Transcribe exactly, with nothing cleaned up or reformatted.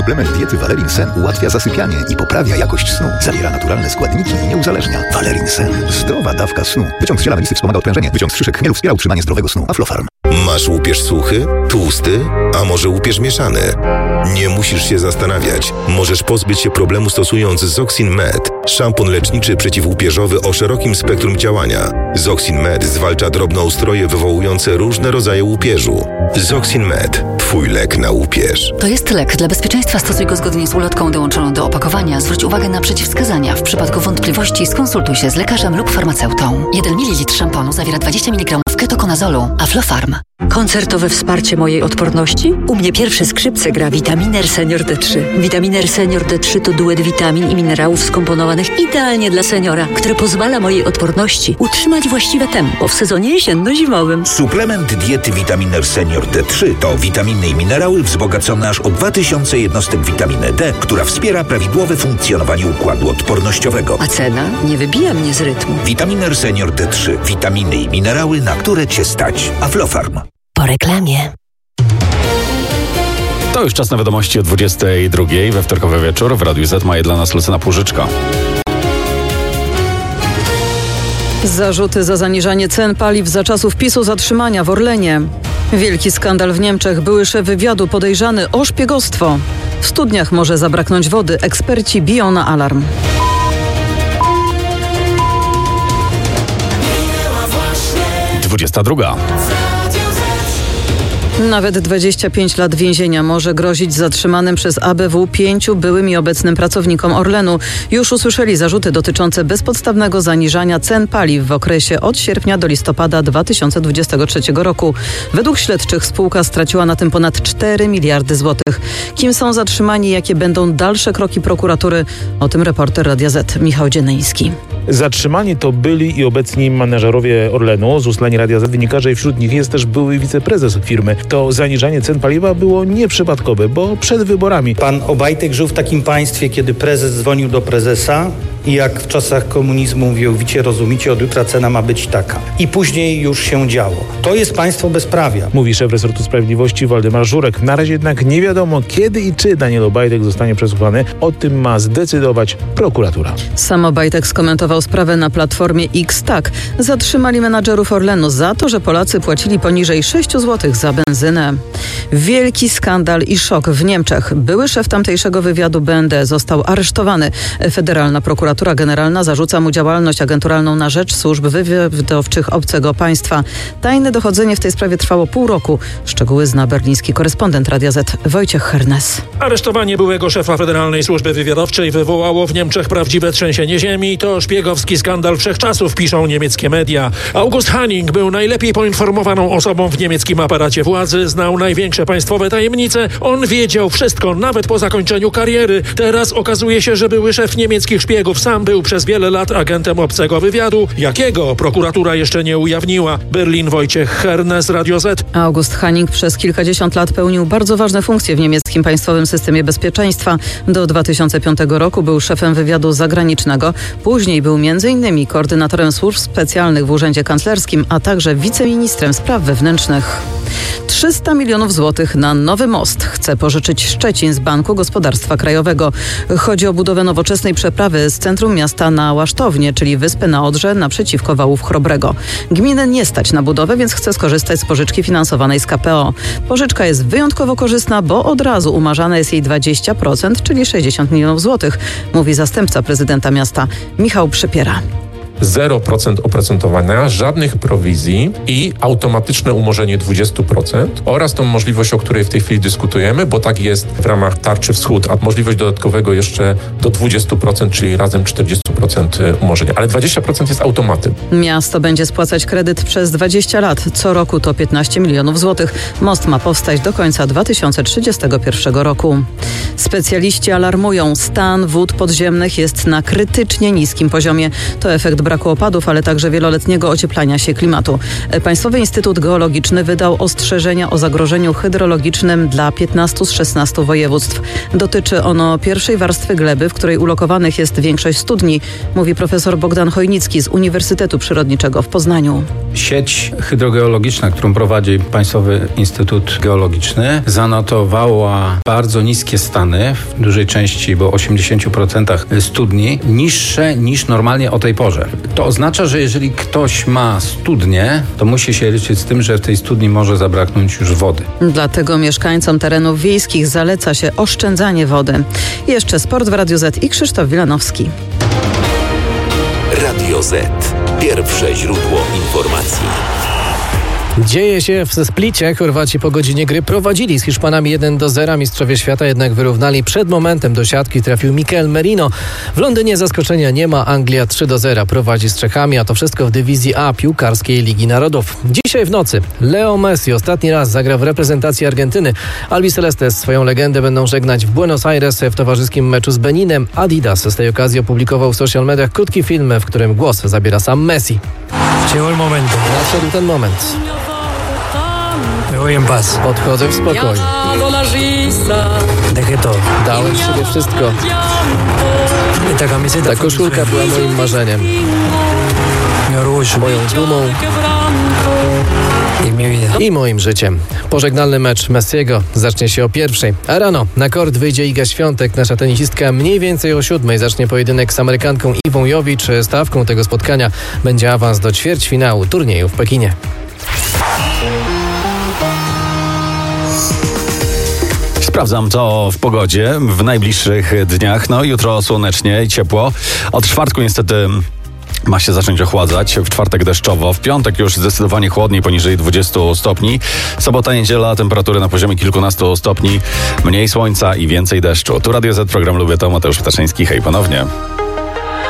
Suplement diety Valerin Sen ułatwia zasypianie i poprawia jakość snu. Zawiera naturalne składniki i nie uzależnia. Valerin Sen. Zdrowa dawka snu. Wyciąg z ziela melisy wspomaga odprężenie. Wyciąg z szyszek chmielu wspiera utrzymanie zdrowego snu. Aflofarm. Masz łupież suchy, tłusty, a może łupież mieszany? Nie musisz się zastanawiać. Możesz pozbyć się problemu stosując Zoxin Med, szampon leczniczy przeciwłupieżowy o szerokim spektrum działania. Zoxin Med zwalcza drobnoustroje wywołujące różne rodzaje łupieżu. Zoxin Med. Twój lek na łupież. To jest lek. Dla bezpieczeństwa stosuj go zgodnie z ulotką dołączoną do opakowania. Zwróć uwagę na przeciwwskazania. W przypadku wątpliwości skonsultuj się z lekarzem lub farmaceutą. jeden mililitr szamponu zawiera dwadzieścia miligramów ketokonazolu. Aflofarm. Koncertowe wsparcie mojej odporności? U mnie pierwsze skrzypce gra Vitaminer Senior D trzy. Vitaminer Senior D trzy to duet witamin i minerałów skomponowanych idealnie dla seniora, który pozwala mojej odporności utrzymać właściwe tempo w sezonie jesienno-zimowym. Suplement diety Vitaminer Senior D trzy to witaminy i minerały wzbogacone aż o dwa tysiące jednostek witaminy D, która wspiera prawidłowe funkcjonowanie układu odpornościowego. A cena nie wybija mnie z rytmu. Vitaminer Senior D trzy. Witaminy i minerały, na które Cię stać. Aflofarm. Po reklamie. To już czas na wiadomości o dwudziestej drugiej we wtorkowy wieczór. W Radiu Z ma je dla nas Lucyna Płużyczka. Zarzuty za zaniżanie cen paliw za czasów PiS-u zatrzymania w Orlenie. Wielki skandal w Niemczech. Były szef wywiadu podejrzany o szpiegostwo. W studniach może zabraknąć wody. Eksperci biją na alarm. dwudziesta druga. Nawet dwadzieścia pięć lat więzienia może grozić zatrzymanym przez A B W pięciu byłym i obecnym pracownikom Orlenu. Już usłyszeli zarzuty dotyczące bezpodstawnego zaniżania cen paliw w okresie od sierpnia do listopada dwa tysiące dwudziestego trzeciego roku. Według śledczych spółka straciła na tym ponad cztery miliardy złotych. Kim są zatrzymani i jakie będą dalsze kroki prokuratury? O tym reporter Radia Z Michał Dzienyński. Zatrzymani to byli i obecni menedżerowie Orlenu. Z ustaleń Radia Z wynika, że wśród nich jest też były wiceprezes firmy. To zaniżanie cen paliwa było nieprzypadkowe, bo przed wyborami. Pan Obajtek żył w takim państwie, kiedy prezes dzwonił do prezesa i jak w czasach komunizmu mówił, wicie, rozumicie, od jutra cena ma być taka. I później już się działo. To jest państwo bezprawia. Mówi szef resortu sprawiedliwości Waldemar Żurek. Na razie jednak nie wiadomo, kiedy i czy Daniel Obajtek zostanie przesłuchany. O tym ma zdecydować prokuratura. Sam Obajtek skomentował sprawę na platformie X tak. Zatrzymali menadżerów Orlenu za to, że Polacy płacili poniżej sześć złotych za benzynę. Wielki skandal i szok w Niemczech. Były szef tamtejszego wywiadu B N D został aresztowany. Federalna prokuratura generalna zarzuca mu działalność agenturalną na rzecz służb wywiadowczych obcego państwa. Tajne dochodzenie w tej sprawie trwało pół roku. Szczegóły zna berliński korespondent Radia Z Wojciech Hernes. Aresztowanie byłego szefa Federalnej Służby Wywiadowczej wywołało w Niemczech prawdziwe trzęsienie ziemi. To szpiegowski skandal wszechczasów, piszą niemieckie media. August Hanning był najlepiej poinformowaną osobą w niemieckim aparacie władzy, znał największe państwowe tajemnice. On wiedział wszystko, nawet po zakończeniu kariery. Teraz okazuje się, że były szef niemieckich szpiegów sam był przez wiele lat agentem obcego wywiadu. Jakiego? Prokuratura jeszcze nie ujawniła. Berlin, Wojciech Hernes, Radio Z. August Hanning przez kilkadziesiąt lat pełnił bardzo ważne funkcje w niemieckim państwowym systemie bezpieczeństwa. Do dwa tysiące piątego roku był szefem wywiadu zagranicznego. Później był między innymi koordynatorem służb specjalnych w Urzędzie Kanclerskim, a także wiceministrem spraw wewnętrznych. trzysta milionów złotych na nowy most chce pożyczyć Szczecin z Banku Gospodarstwa Krajowego. Chodzi o budowę nowoczesnej przeprawy z centrum miasta na Łasztownię, czyli wyspę na Odrze naprzeciwko Wałów Chrobrego. Gminę nie stać na budowę, więc chce skorzystać z pożyczki finansowanej z K P O. Pożyczka jest wyjątkowo korzystna, bo od razu umarzane jest jej dwadzieścia procent, czyli sześćdziesiąt milionów złotych, mówi zastępca prezydenta miasta Michał Przypiera. zero procent oprocentowania, żadnych prowizji i automatyczne umorzenie dwadzieścia procent oraz tą możliwość, o której w tej chwili dyskutujemy, bo tak jest w ramach tarczy wschód, a możliwość dodatkowego jeszcze do dwadzieścia procent, czyli razem czterdzieści procent umorzenia. Ale dwadzieścia procent jest automatem. Miasto będzie spłacać kredyt przez dwadzieścia lat. Co roku to piętnaście milionów złotych. Most ma powstać do końca dwa tysiące trzydziestego pierwszego roku. Specjaliści alarmują, stan wód podziemnych jest na krytycznie niskim poziomie. To efekt braku braku opadów, ale także wieloletniego ocieplania się klimatu. Państwowy Instytut Geologiczny wydał ostrzeżenia o zagrożeniu hydrologicznym dla piętnastu z szesnastu województw. Dotyczy ono pierwszej warstwy gleby, w której ulokowanych jest większość studni, mówi profesor Bogdan Chojnicki z Uniwersytetu Przyrodniczego w Poznaniu. Sieć hydrogeologiczna, którą prowadzi Państwowy Instytut Geologiczny, zanotowała bardzo niskie stany, w dużej części, bo osiemdziesiąt procent studni, niższe niż normalnie o tej porze. To oznacza, że jeżeli ktoś ma studnię, to musi się liczyć z tym, że w tej studni może zabraknąć już wody. Dlatego mieszkańcom terenów wiejskich zaleca się oszczędzanie wody. Jeszcze sport w Radiu Z i Krzysztof Wilanowski. Radio Z. Pierwsze źródło informacji. Dzieje się w Splicie. Chorwaci po godzinie gry prowadzili z Hiszpanami jeden do zera. Mistrzowie świata jednak wyrównali przed momentem. Do siatki trafił Mikel Merino. W Londynie zaskoczenia nie ma. Anglia trzy do zera prowadzi z Czechami, a to wszystko w dywizji A piłkarskiej Ligi Narodów. Dzisiaj w nocy Leo Messi ostatni raz zagra w reprezentacji Argentyny. Albiceleste swoją legendę będą żegnać w Buenos Aires w towarzyskim meczu z Beninem. Adidas z tej okazji opublikował w social mediach krótki film, w którym głos zabiera sam Messi. Llegó el momento. Nadszedł ten moment. Me voy en paz. Odchodzę w spokoju. Dejé todo. Dałem z siebie wszystko. Esta camiseta Ta koszulka była moim marzeniem, mi orgullo, moją dumą y mi vida. i moim życiem. Pożegnalny mecz Messiego zacznie się o pierwszej. A rano na kort wyjdzie Iga Świątek. Nasza tenisistka mniej więcej o siódmej zacznie pojedynek z Amerykanką Iwą Jowicz. Stawką tego spotkania będzie awans do ćwierćfinału turnieju w Pekinie. Sprawdzam to w pogodzie w najbliższych dniach. No jutro słonecznie i ciepło. Od czwartku niestety ma się zacząć ochładzać. W czwartek deszczowo, w piątek już zdecydowanie chłodniej, poniżej dwudziestu stopni. Sobota, niedziela, temperatury na poziomie kilkunastu stopni. Mniej słońca i więcej deszczu. Tu Radio Z, program Lubię To, Mateusz Ptaszyński. Hej ponownie.